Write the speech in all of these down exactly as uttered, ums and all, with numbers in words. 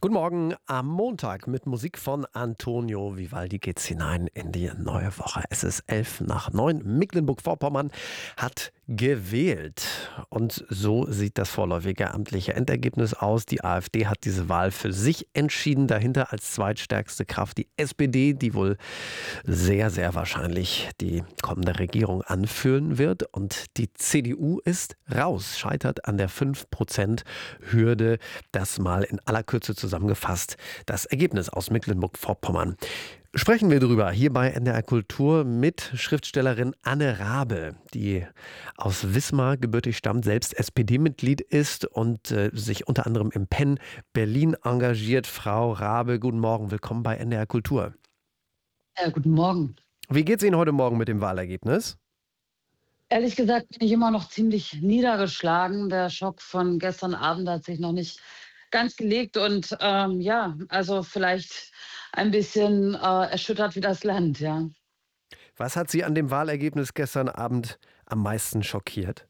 Guten Morgen am Montag mit Musik von Antonio Vivaldi geht's hinein in die neue Woche. Es ist elf nach neun. Mecklenburg-Vorpommern hat gewählt. Und so sieht das vorläufige amtliche Endergebnis aus. Die AfD hat diese Wahl für sich entschieden. Dahinter als zweitstärkste Kraft die S P D, die wohl sehr, sehr wahrscheinlich die kommende Regierung anführen wird. Und die C D U ist raus, scheitert an der fünf Prozent Hürde. Das mal in aller Kürze zusammengefasst, das Ergebnis aus Mecklenburg-Vorpommern. Sprechen wir darüber hier bei N D R Kultur mit Schriftstellerin Anne Rabe, die aus Wismar gebürtig stammt, selbst S P D-Mitglied ist und äh, sich unter anderem im Penn Berlin engagiert. Frau Rabe, guten Morgen, willkommen bei N D R Kultur. Ja, guten Morgen. Wie geht's Ihnen heute Morgen mit dem Wahlergebnis? Ehrlich gesagt bin ich immer noch ziemlich niedergeschlagen. Der Schock von gestern Abend hat sich noch nicht ganz gelegt und ähm, ja, also vielleicht ein bisschen äh, erschüttert wie das Land, ja. Was hat Sie an dem Wahlergebnis gestern Abend am meisten schockiert?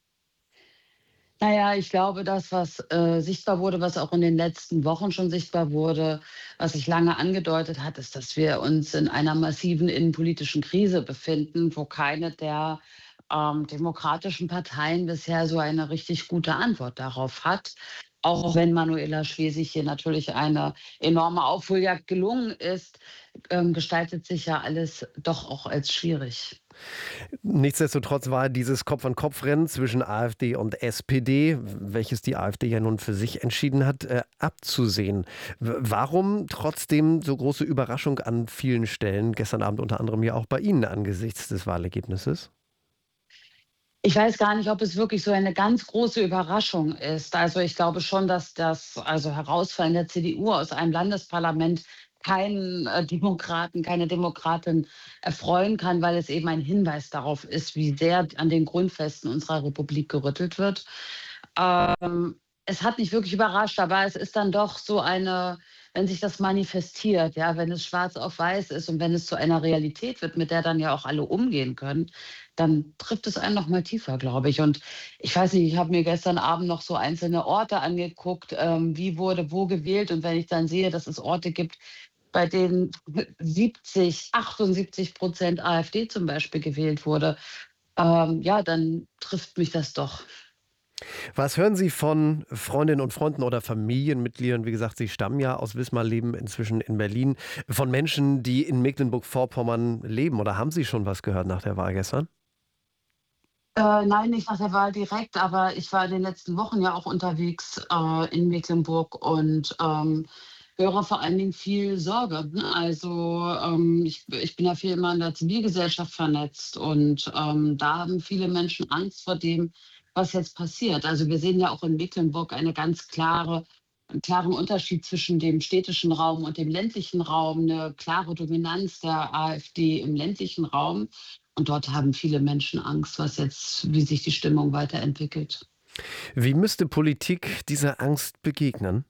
Naja, ich glaube, das, was äh, sichtbar wurde, was auch in den letzten Wochen schon sichtbar wurde, was sich lange angedeutet hat, ist, dass wir uns in einer massiven innenpolitischen Krise befinden, wo keine der ähm, demokratischen Parteien bisher so eine richtig gute Antwort darauf hat. Auch wenn Manuela Schwesig hier natürlich eine enorme Aufholjagd gelungen ist, ähm, gestaltet sich ja alles doch auch als schwierig. Nichtsdestotrotz war dieses Kopf-an-Kopf-Rennen zwischen AfD und S P D, welches die AfD ja nun für sich entschieden hat, äh, abzusehen. W- Warum trotzdem so große Überraschung an vielen Stellen, gestern Abend unter anderem ja auch bei Ihnen angesichts des Wahlergebnisses? Ich weiß gar nicht, ob es wirklich so eine ganz große Überraschung ist. Also ich glaube schon, dass das also Herausfallen der C D U aus einem Landesparlament keinen äh, Demokraten, keine Demokratin erfreuen kann, weil es eben ein Hinweis darauf ist, wie sehr an den Grundfesten unserer Republik gerüttelt wird. Ähm, Es hat nicht wirklich überrascht, aber es ist dann doch so eine, wenn sich das manifestiert, ja, wenn es schwarz auf weiß ist und wenn es zu einer Realität wird, mit der dann ja auch alle umgehen können, dann trifft es einen noch mal tiefer, glaube ich. Und ich weiß nicht, ich habe mir gestern Abend noch so einzelne Orte angeguckt, ähm, wie wurde wo gewählt. Und wenn ich dann sehe, dass es Orte gibt, bei denen siebzig, achtundsiebzig Prozent AfD zum Beispiel gewählt wurde, ähm, ja, dann trifft mich das doch. Was hören Sie von Freundinnen und Freunden oder Familienmitgliedern? Wie gesagt, Sie stammen ja aus Wismar, leben inzwischen in Berlin. Von Menschen, die in Mecklenburg-Vorpommern leben. Oder haben Sie schon was gehört nach der Wahl gestern? Äh, nein, nicht nach der Wahl direkt, aber ich war in den letzten Wochen ja auch unterwegs äh, in Mecklenburg und ähm, höre vor allen Dingen viel Sorge. Ne? Also ähm, ich, ich bin ja viel immer in der Zivilgesellschaft vernetzt und ähm, da haben viele Menschen Angst vor dem, was jetzt passiert. Also wir sehen ja auch in Mecklenburg eine ganz klare, einen klaren Unterschied zwischen dem städtischen Raum und dem ländlichen Raum, eine klare Dominanz der AfD im ländlichen Raum. Und dort haben viele Menschen Angst, was jetzt, wie sich die Stimmung weiterentwickelt. Wie müsste Politik dieser Angst begegnen?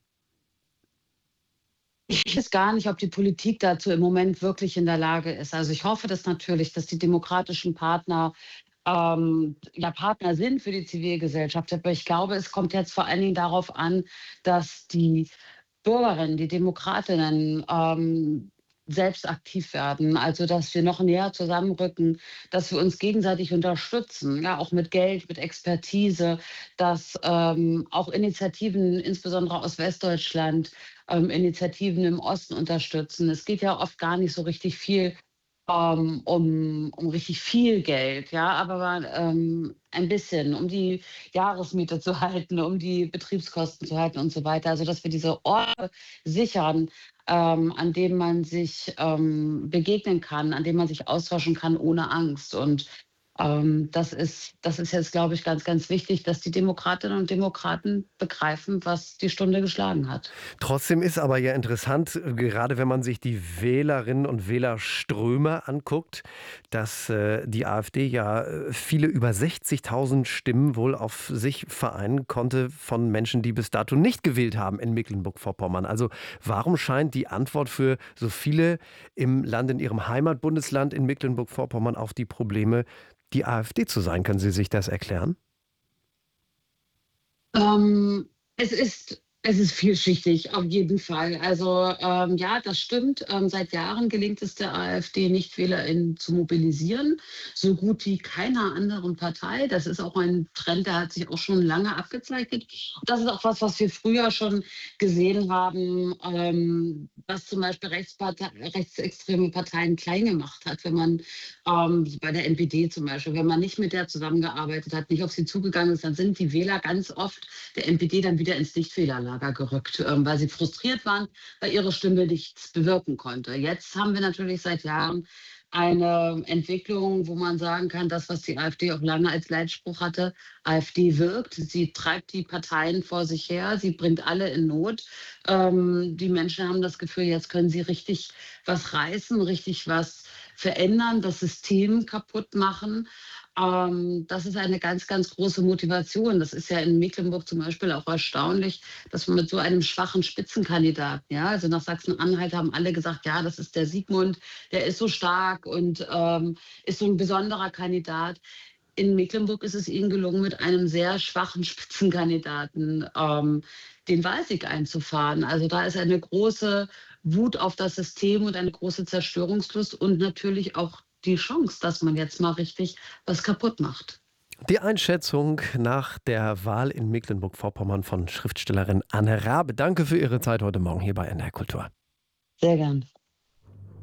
Ich weiß gar nicht, ob die Politik dazu im Moment wirklich in der Lage ist. Also ich hoffe das natürlich, dass die demokratischen Partner ähm, ja Partner sind für die Zivilgesellschaft. Aber ich glaube, es kommt jetzt vor allen Dingen darauf an, dass die Bürgerinnen, die Demokratinnen ähm, selbst aktiv werden. Also, dass wir noch näher zusammenrücken, dass wir uns gegenseitig unterstützen, ja, auch mit Geld, mit Expertise, dass ähm, auch Initiativen, insbesondere aus Westdeutschland, ähm, Initiativen im Osten unterstützen. Es geht ja oft gar nicht so richtig viel ähm, um, um richtig viel Geld, ja, aber ähm, ein bisschen, um die Jahresmiete zu halten, um die Betriebskosten zu halten und so weiter. Also, dass wir diese Orte sichern, ähm, an denen man sich ähm, begegnen kann, an denen man sich austauschen kann ohne Angst. Und ähm, das ist, das ist jetzt, glaube ich, ganz, ganz wichtig, dass die Demokratinnen und Demokraten begreifen, was die Stunde geschlagen hat. Trotzdem ist aber ja interessant, äh, gerade wenn man sich die Wählerinnen und Wählerströme anguckt, dass äh, die AfD ja äh, viele über sechzigtausend Stimmen wohl auf sich vereinen konnte von Menschen, die bis dato nicht gewählt haben in Mecklenburg-Vorpommern. Also warum scheint die Antwort für so viele im Land, in ihrem Heimatbundesland in Mecklenburg-Vorpommern auf die Probleme die AfD zu sein? Können Sie sich das erklären? Ähm, Es ist Es ist vielschichtig, auf jeden Fall. Also, ähm, ja, das stimmt. Ähm, seit Jahren gelingt es der AfD, NichtwählerInnen zu mobilisieren, so gut wie keiner anderen Partei. Das ist auch ein Trend, der hat sich auch schon lange abgezeichnet. Und das ist auch was, was wir früher schon gesehen haben, ähm, was zum Beispiel Rechtspartei rechtsextreme Parteien klein gemacht hat, wenn man ähm, bei der N P D zum Beispiel, wenn man nicht mit der zusammengearbeitet hat, nicht auf sie zugegangen ist, dann sind die Wähler ganz oft der N P D dann wieder ins Nichtwählerlager gerückt, ähm, weil sie frustriert waren, weil ihre Stimme nichts bewirken konnte. Jetzt haben wir natürlich seit Jahren eine Entwicklung, wo man sagen kann, das, was die AfD auch lange als Leitspruch hatte, AfD wirkt, sie treibt die Parteien vor sich her, sie bringt alle in Not. Ähm, die Menschen haben das Gefühl, jetzt können sie richtig was reißen, richtig was verändern, das System kaputt machen. Ähm, das ist eine ganz, ganz große Motivation. Das ist ja in Mecklenburg zum Beispiel auch erstaunlich, dass man mit so einem schwachen Spitzenkandidaten, ja, also nach Sachsen-Anhalt haben alle gesagt, ja, das ist der Sigmund, der ist so stark und ähm, ist so ein besonderer Kandidat. In Mecklenburg ist es ihnen gelungen, mit einem sehr schwachen Spitzenkandidaten ähm, den Wahlsieg einzufahren. Also da ist eine große Wut auf das System und eine große Zerstörungslust und natürlich auch die Chance, dass man jetzt mal richtig was kaputt macht. Die Einschätzung nach der Wahl in Mecklenburg-Vorpommern von Schriftstellerin Anne Rabe. Danke für Ihre Zeit heute Morgen hier bei N R Kultur. Sehr gern.